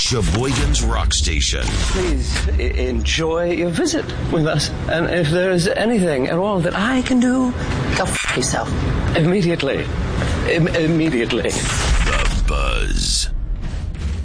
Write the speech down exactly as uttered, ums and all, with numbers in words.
Sheboygan's Rock Station. Please I- enjoy your visit with us. And if there's anything at all that I can do, Go f*** yourself. immediately. Im- immediately.